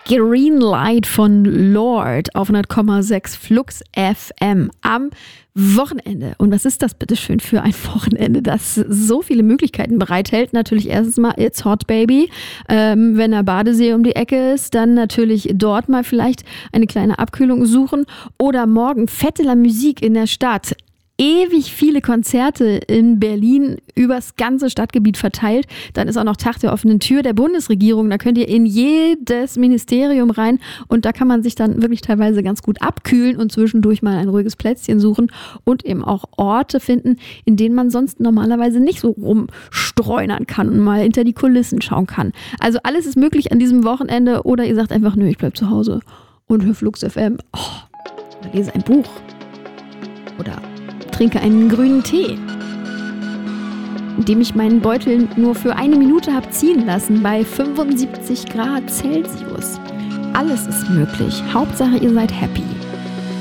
Green Light von Lord auf 100,6 Flux FM am Wochenende. Und was ist das bitteschön für ein Wochenende, das so viele Möglichkeiten bereithält? Natürlich erstens mal It's Hot Baby. Wenn der Badesee um die Ecke ist, dann natürlich dort mal vielleicht eine kleine Abkühlung suchen. Oder morgen Fête de la Musique in der Stadt. Ewig viele Konzerte in Berlin übers ganze Stadtgebiet verteilt. Dann ist auch noch Tag der offenen Tür der Bundesregierung. Da könnt ihr in jedes Ministerium rein und da kann man sich dann wirklich teilweise ganz gut abkühlen und zwischendurch mal ein ruhiges Plätzchen suchen und eben auch Orte finden, in denen man sonst normalerweise nicht so rumstreunern kann und mal hinter die Kulissen schauen kann. Also alles ist möglich an diesem Wochenende oder ihr sagt einfach, nö, ich bleib zu Hause und höre Flux FM. Oder lese ein Buch. Oder trinke einen grünen Tee, indem ich meinen Beutel nur für 1 Minute habe ziehen lassen bei 75 Grad Celsius. Alles ist möglich. Hauptsache, ihr seid happy.